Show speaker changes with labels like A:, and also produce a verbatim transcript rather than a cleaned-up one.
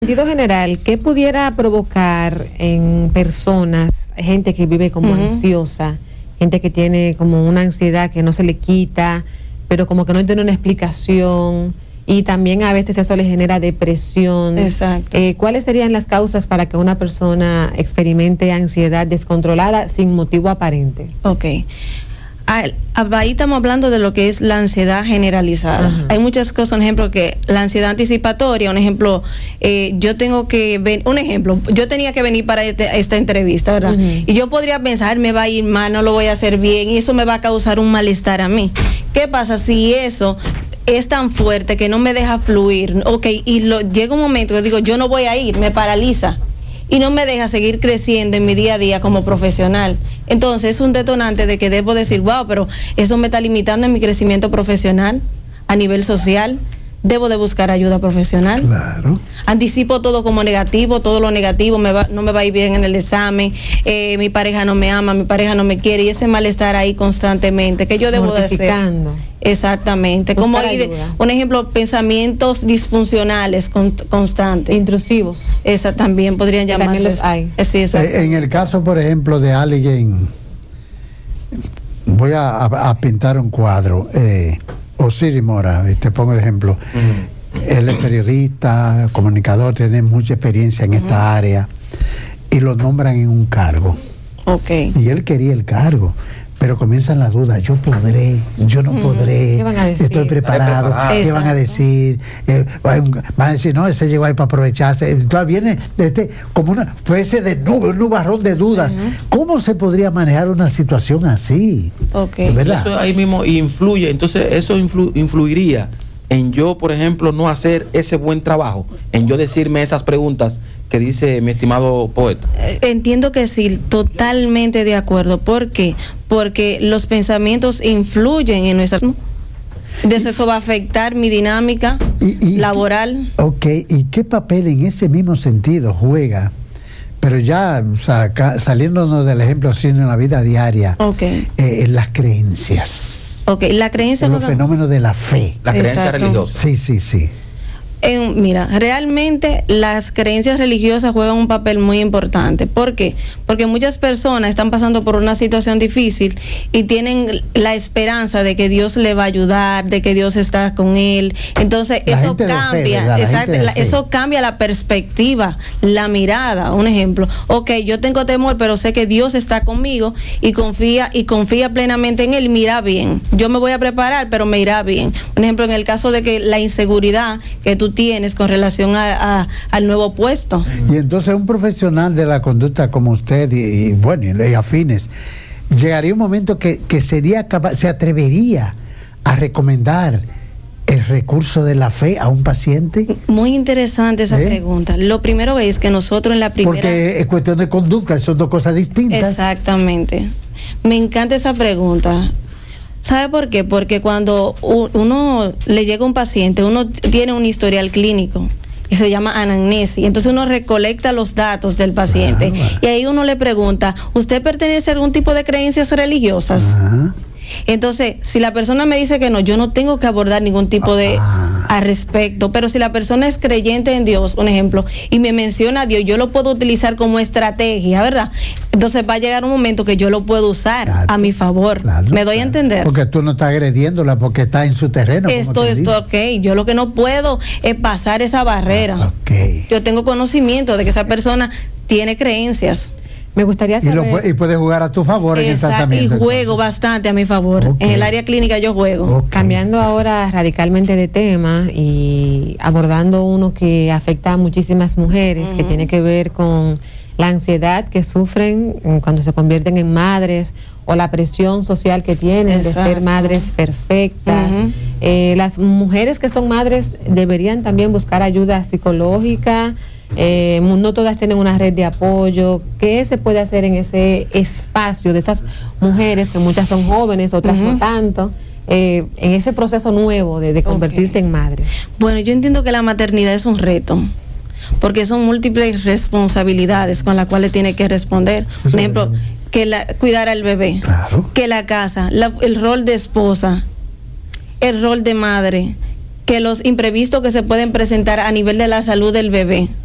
A: En sentido general, ¿qué pudiera provocar en personas, gente que vive como uh-huh. ansiosa, gente que tiene como una ansiedad que no se le quita, pero como que no tiene una explicación, y también a veces eso le genera depresión?
B: Exacto.
A: Eh, ¿Cuáles serían las causas para que una persona experimente ansiedad descontrolada sin motivo aparente?
B: Ok. Ahí estamos hablando de lo que es la ansiedad generalizada. Uh-huh. Hay muchas cosas, un ejemplo que la ansiedad anticipatoria, un ejemplo, eh, yo tengo que ven, un ejemplo, yo tenía que venir para este, esta entrevista, ¿verdad? Uh-huh. Y yo podría pensar, me va a ir mal, no lo voy a hacer bien, y eso me va a causar un malestar a mí. ¿Qué pasa si eso es tan fuerte que no me deja fluir? Ok, y lo, llega un momento que digo, yo no voy a ir, me paraliza y no me deja seguir creciendo en mi día a día como profesional. Entonces es un detonante de que debo decir, wow, pero eso me está limitando en mi crecimiento profesional, a nivel social. Debo de buscar ayuda profesional.
C: Claro.
B: Anticipo todo como negativo, todo lo negativo, me va, no me va a ir bien en el examen, eh, mi pareja no me ama, mi pareja no me quiere, y ese malestar ahí constantemente, ¿qué yo debo de hacer? Exactamente.
A: Buscar
B: como ir, un ejemplo, pensamientos disfuncionales con, constantes.
A: Intrusivos.
B: Esa también podrían llamarse.
A: También los hay.
B: Sí,
C: en el caso, por ejemplo, de alguien, voy a, a, a pintar un cuadro. Eh, Osiris Mora, te pongo de ejemplo. Uh-huh. Él es periodista, comunicador, tiene mucha experiencia en uh-huh. esta área, y lo nombran en un cargo.
B: Okay.
C: Y él quería el cargo, pero comienzan las dudas. Yo podré, yo no uh-huh. podré.
A: ¿Qué van a decir?
C: Estoy preparado. preparado. ¿Qué van a decir? Eh, van a decir, no, ese llegó ahí para aprovecharse. Entonces viene este, como una especie de nube, un nubarrón de dudas. Uh-huh. ¿Cómo se podría manejar una situación así?
B: Okay.
D: ¿Verdad? Eso ahí mismo influye. Entonces eso influ, influiría en yo, por ejemplo, no hacer ese buen trabajo, en yo decirme esas preguntas que dice mi estimado poeta.
B: Entiendo que sí, totalmente de acuerdo. ¿Por qué? Porque los pensamientos influyen en nuestras... De eso, eso va a afectar mi dinámica y, y, laboral.
C: Ok, ¿y qué papel en ese mismo sentido juega? Pero ya, o sea, saliéndonos del ejemplo, sino en la vida diaria,
B: okay.
C: eh, las creencias.
B: Ok, la creencia...
C: Los fenómenos de la fe.
D: La creencia
B: Exacto.
D: religiosa.
C: Sí, sí, sí.
B: En, mira, realmente las creencias religiosas juegan un papel muy importante. ¿Por qué? Porque muchas personas están pasando por una situación difícil y tienen la esperanza de que Dios le va a ayudar, de que Dios está con él. Entonces la eso cambia, fe, exacto, la, eso cambia la perspectiva, la mirada. Un ejemplo, ok, yo tengo temor, pero sé que Dios está conmigo y confía y confía plenamente en él. Me irá bien. Yo me voy a preparar, pero me irá bien. Un ejemplo, en el caso de que la inseguridad que tú tienes con relación a, a, al nuevo puesto.
C: Y entonces un profesional de la conducta como usted y, y bueno, y afines, llegaría un momento que, que sería capaz, se atrevería a recomendar el recurso de la fe a un paciente.
B: Muy interesante esa ¿Eh? pregunta. Lo primero es que nosotros en la primera...
C: Porque es cuestión de conducta, son dos cosas distintas.
B: Exactamente. Me encanta esa pregunta. ¿Sabe por qué? Porque cuando uno le llega a un paciente, uno tiene un historial clínico que se llama anamnesis, entonces uno recolecta los datos del paciente. Claro. Y ahí uno le pregunta, ¿usted pertenece a algún tipo de creencias religiosas? Ajá. Entonces, si la persona me dice que no, yo no tengo que abordar ningún tipo de ah. al respecto, pero si la persona es creyente en Dios, un ejemplo, y me menciona a Dios, yo lo puedo utilizar como estrategia, ¿verdad? Entonces va a llegar un momento que yo lo puedo usar claro, a mi favor. Claro, ¿Me doy claro. a entender?
C: Porque tú no estás agrediéndola porque está en su terreno.
B: Esto, esto, ok. Yo lo que no puedo es pasar esa barrera.
C: Ah, okay.
B: Yo tengo conocimiento de que esa persona tiene creencias.
A: Me gustaría saber...
C: Y, lo, y puedes jugar a tu favor. Exacto, en el tratamiento.
B: Y juego bastante a mi favor. Okay. En el área clínica yo juego.
A: Okay. Cambiando ahora radicalmente de tema y abordando uno que afecta a muchísimas mujeres, uh-huh. que tiene que ver con la ansiedad que sufren cuando se convierten en madres o la presión social que tienen Exacto. de ser madres perfectas. Uh-huh. Eh, las mujeres que son madres deberían también buscar ayuda psicológica. Eh, no todas tienen una red de apoyo. ¿Qué se puede hacer en ese espacio de esas mujeres, que muchas son jóvenes, otras uh-huh. no tanto, eh, en ese proceso nuevo de, de convertirse okay. en madres?
B: Bueno, yo entiendo que la maternidad es un reto, porque son múltiples responsabilidades con las cuales tiene que responder. Por ejemplo, que la, cuidar al bebé,
C: claro.
B: que la casa, la, el rol de esposa, el rol de madre, que los imprevistos que se pueden presentar a nivel de la salud del bebé.